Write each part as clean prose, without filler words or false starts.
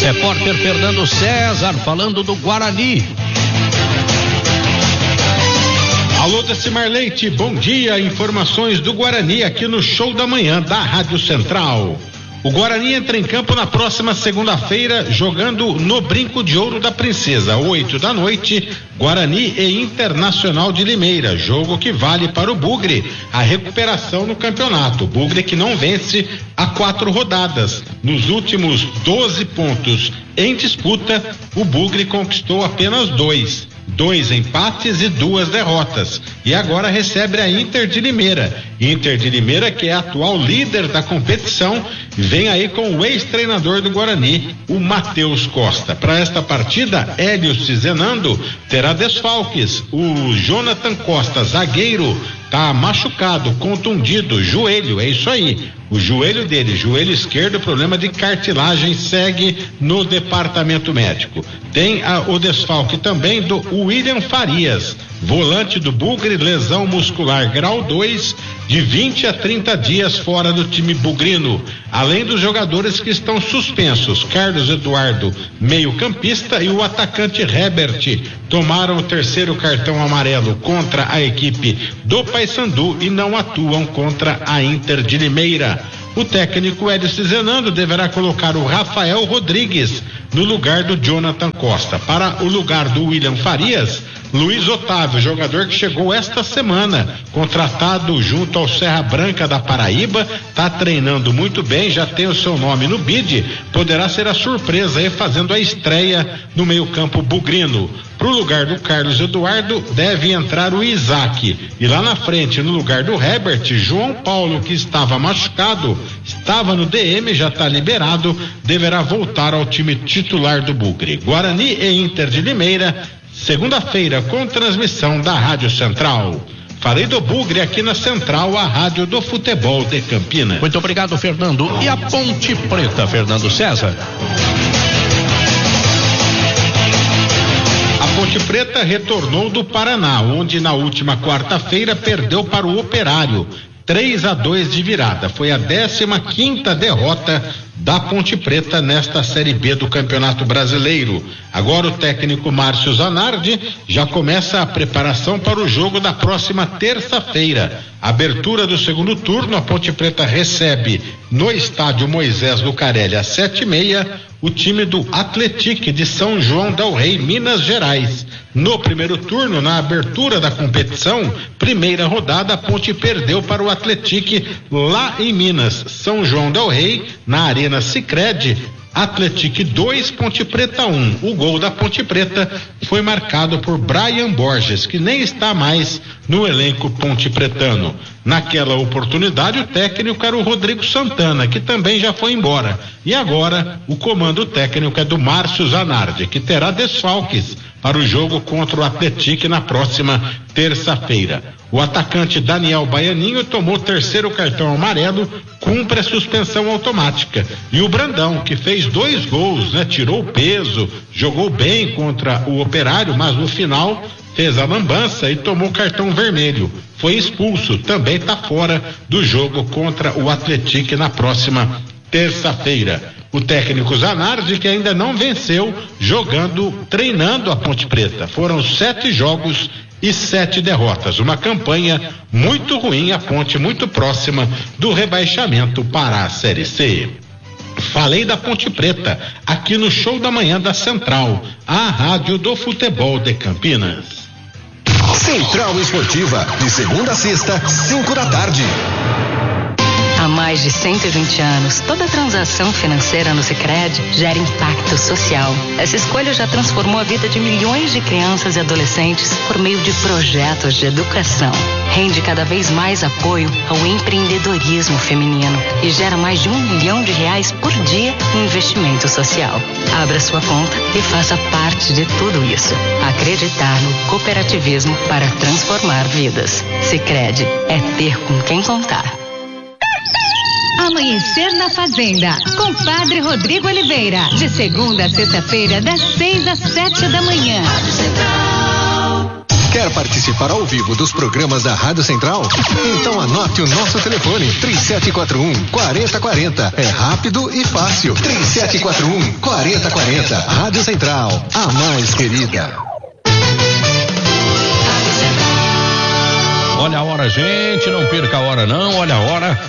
Repórter Fernando César falando do Guarani. Alô, Decimar Leite, bom dia. Informações do Guarani aqui no Show da Manhã da Rádio Central. O Guarani entra em campo na próxima segunda-feira, jogando no Brinco de Ouro da Princesa, 8 da noite, Guarani e Internacional de Limeira, jogo que vale para o Bugre a recuperação no campeonato. O Bugre que não vence há 4 rodadas. Nos últimos 12 pontos em disputa, o Bugre conquistou apenas 2 empates e 2 derrotas, e agora recebe a Inter de Limeira. Inter de Limeira, que é a atual líder da competição, vem aí com o ex-treinador do Guarani, o Matheus Costa. Para esta partida, Hélio Cizenando terá desfalques. O Jonathan Costa, zagueiro, tá machucado, contundido, joelho, é isso aí. O joelho dele, joelho esquerdo, problema de cartilagem, segue no departamento médico. Tem o desfalque também do William Farias, volante do Bugre, lesão muscular grau 2, de 20 a 30 dias fora do time bugrino. Além dos jogadores que estão suspensos, Carlos Eduardo, meio-campista, e o atacante Herbert, tomaram o 3º cartão amarelo contra a equipe do Paysandu e não atuam contra a Inter de Limeira. O técnico Hélio Cizenando deverá colocar o Rafael Rodrigues no lugar do Jonathan Costa. Para o lugar do William Farias, Luiz Otávio, jogador que chegou esta semana, contratado junto ao Serra Branca da Paraíba, está treinando muito bem, já tem o seu nome no bid, poderá ser a surpresa aí fazendo a estreia no meio-campo bugrino. Pro lugar do Carlos Eduardo deve entrar o Isaac, e lá na frente, no lugar do Herbert, João Paulo, que estava machucado, estava no DM, já está liberado, deverá voltar ao time titular do Bugre. Guarani e Inter de Limeira, segunda-feira, com transmissão da Rádio Central. Falei do Bugre aqui na Central, a rádio do futebol de Campinas. Muito obrigado, Fernando. E a Ponte Preta, Fernando César? A Ponte Preta retornou do Paraná, onde na última quarta-feira perdeu para o Operário, 3-2 de virada. Foi a 15ª derrota da Ponte Preta nesta Série B do Campeonato Brasileiro. Agora o técnico Márcio Zanardi já começa a preparação para o jogo da próxima terça-feira. Abertura do segundo turno, a Ponte Preta recebe no estádio Moisés Lucarelli às 7h30 o time do Atlético de São João del Rei, Minas Gerais. No primeiro turno, na abertura da competição, primeira rodada, a Ponte perdeu para o Atlético lá em Minas. São João del Rei, na Arena Sicredi, Atlético 2, Ponte Preta 1. O gol da Ponte Preta foi marcado por Brian Borges, que nem está mais no elenco pontepretano. Naquela oportunidade, o técnico era o Rodrigo Santana, que também já foi embora. E agora, o comando técnico é do Márcio Zanardi, que terá desfalques para o jogo contra o Atlético na próxima terça-feira. O atacante Daniel Baianinho tomou o 3º cartão amarelo, cumpre a suspensão automática. E o Brandão, que fez 2 gols, tirou o peso, jogou bem contra o Operário, mas no final fez a lambança e tomou cartão vermelho. Foi expulso, também está fora do jogo contra o Atlético na próxima terça-feira. O técnico Zanardi, que ainda não venceu treinando a Ponte Preta. Foram 7 jogos e 7 derrotas. Uma campanha muito ruim, a Ponte muito próxima do rebaixamento para a Série C. Falei da Ponte Preta aqui no Show da Manhã da Central, a rádio do futebol de Campinas. Central Esportiva, de segunda a sexta, 5 da tarde. Há mais de 120 anos, toda transação financeira no Sicredi gera impacto social. Essa escolha já transformou a vida de milhões de crianças e adolescentes por meio de projetos de educação. Rende cada vez mais apoio ao empreendedorismo feminino e gera mais de R$1 milhão por dia em investimento social. Abra sua conta e faça parte de tudo isso. Acreditar no cooperativismo para transformar vidas. Sicredi é ter com quem contar. Amanhecer na Fazenda, com Padre Rodrigo Oliveira, de segunda a sexta-feira, das 6 às 7 da manhã. Quer participar ao vivo dos programas da Rádio Central? Então anote o nosso telefone, 3741-4040. É rápido e fácil. 3741-4040. Rádio Central, a mais querida. Olha a hora, gente, não perca a hora não, olha a hora,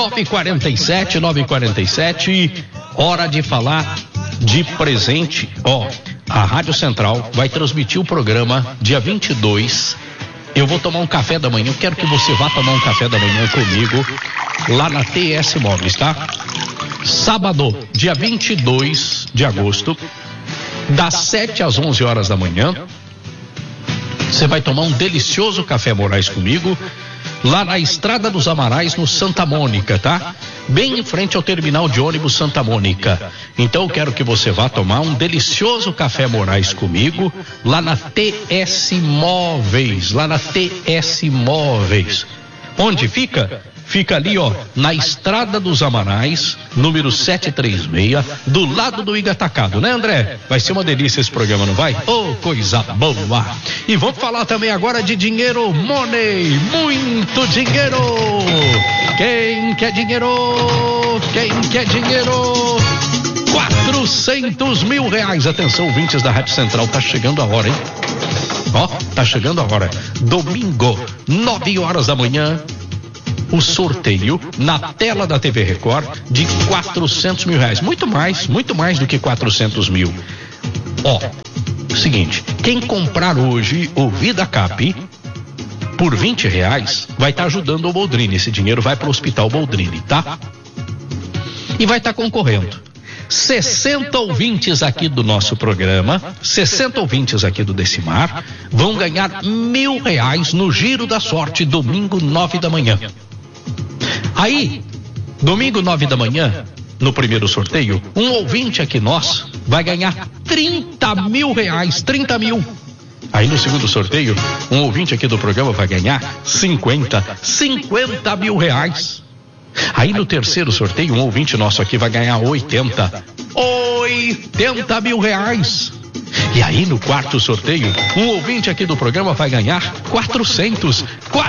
9h47, hora de falar de presente. A Rádio Central vai transmitir o programa dia 22. Eu vou tomar um café da manhã, eu quero que você vá tomar um café da manhã comigo lá na TS Móveis, tá? Sábado, dia 22 de agosto, das 7 às 11 horas da manhã. Você vai tomar um delicioso café Moraes comigo, lá na Estrada dos Amarais, no Santa Mônica, tá? Bem em frente ao terminal de ônibus Santa Mônica. Então eu quero que você vá tomar um delicioso café Moraes comigo, lá na TS Móveis, Onde fica? Fica ali, na Estrada dos Amarais, número 736, do lado do Igatacado, né, André? Vai ser uma delícia esse programa, não vai? Coisa boa! E vamos falar também agora de dinheiro, money, muito dinheiro! Quem quer dinheiro? 400 mil reais. Atenção, ouvintes da Rádio Central, tá chegando a hora, hein? Tá chegando a hora. Domingo, 9 horas da manhã. O sorteio na tela da TV Record de 400 mil reais. Muito mais do que 400 mil. Seguinte, quem comprar hoje o VidaCap por R$20 vai estar ajudando o Boldrini. Esse dinheiro vai para o Hospital Boldrini, tá? E vai estar concorrendo 60 ouvintes aqui do nosso programa, 60 ouvintes aqui do Decimar, vão ganhar R$1.000 no Giro da Sorte, domingo 9 da manhã. Aí, domingo 9 da manhã, no primeiro sorteio, um ouvinte aqui nosso vai ganhar R$30 mil. Aí no segundo sorteio, um ouvinte aqui do programa vai ganhar 50 mil reais. Aí no terceiro sorteio, um ouvinte nosso aqui vai ganhar 80 mil reais. E aí no quarto sorteio, um ouvinte aqui do programa vai ganhar 400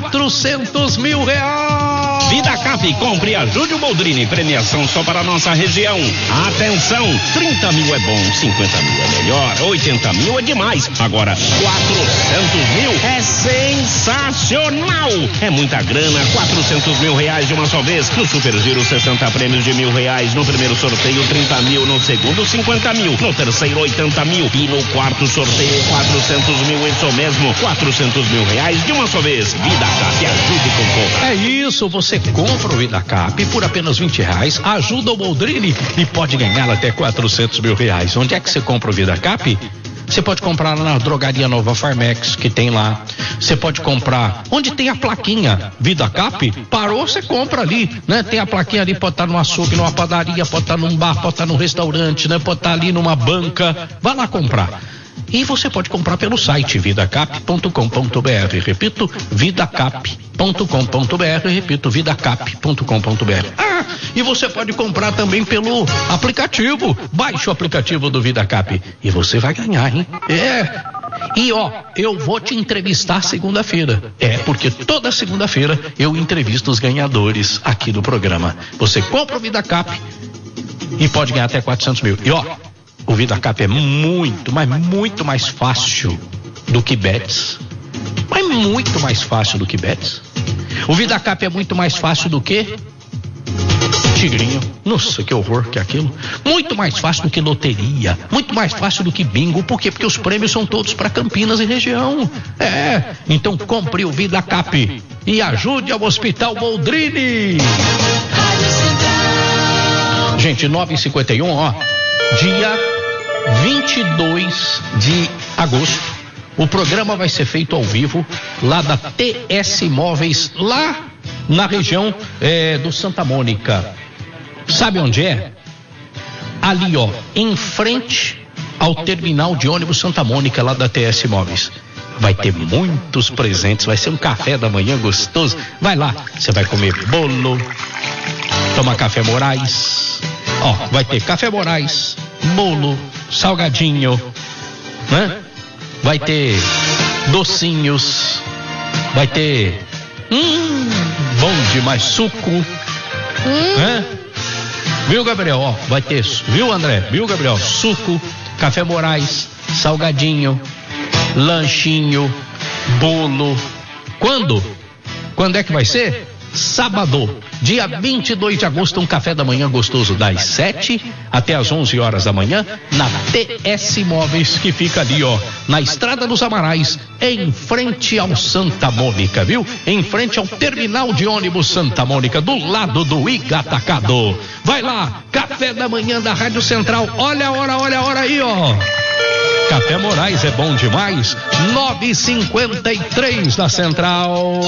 mil reais. VidaCap, compre e ajude o Boldrini. Premiação só para a nossa região. Atenção, 30 mil é bom, 50 mil é melhor, 80 mil é demais. Agora, 400 mil é sensacional. É muita grana, 400 mil reais de uma só vez. No Super Giro, 60 prêmios de R$1.000. No primeiro sorteio, 30 mil. No segundo, 50 mil. No terceiro, 80 mil. E no quarto sorteio, 400 mil. Isso mesmo, 400 mil reais de uma só vez. VidaCap, ajude e concorra. É isso, você compra o VidaCap por apenas R$20, ajuda o Boldrini e pode ganhar até 400 mil reais. Onde é que você compra o VidaCap? Você pode comprar na Drogaria Nova Farmex, que tem lá. Você pode comprar onde tem a plaquinha VidaCap, parou, você compra ali, né? Tem a plaquinha ali, pode estar no açougue, numa padaria, pode estar num bar, pode estar num restaurante, né? Pode estar ali numa banca. Vá lá comprar. E você pode comprar pelo site vidacap.com.br. Repito, vidacap.com.br. Repito, vidacap.com.br. E você pode comprar também pelo aplicativo. Baixe o aplicativo do VidaCap e você vai ganhar, hein? E eu vou te entrevistar segunda-feira. Porque toda segunda-feira eu entrevisto os ganhadores aqui do programa. Você compra o VidaCap e pode ganhar até 400 mil. O VidaCap é muito mais fácil do que Bets. Mas muito mais fácil do que Bets. O VidaCap é muito mais fácil do que Tigrinho. Nossa, que horror que é aquilo. Muito mais fácil do que loteria. Muito mais fácil do que bingo. Por quê? Porque os prêmios são todos para Campinas e região. Então compre o VidaCap e ajude ao Hospital Boldrini. Gente, 9h51, dia 22 de agosto, o programa vai ser feito ao vivo lá da TS Móveis, lá na região do Santa Mônica. Sabe onde é? Ali, em frente ao terminal de ônibus Santa Mônica, lá da TS Móveis. Vai ter muitos presentes, vai ser um café da manhã gostoso. Vai lá, você vai comer bolo, tomar café Moraes. Vai ter café Moraes, bolo, salgadinho, né? Vai ter docinhos, vai ter bom demais, suco, viu, Gabriel? Ó, vai ter, viu, André? Viu, Gabriel? Suco, café Moraes, salgadinho, lanchinho, bolo. Quando? Quando é que vai ser? Sábado, dia 22 de agosto, um café da manhã gostoso das 7 até as 11 horas da manhã na TS Móveis, que fica ali, ó, na Estrada dos Amarais, em frente ao Santa Mônica, viu? Em frente ao terminal de ônibus Santa Mônica, do lado do Iga Atacado. Vai lá, café da manhã da Rádio Central. Olha a hora aí, ó. Café Moraes é bom demais. 9h53 da Central.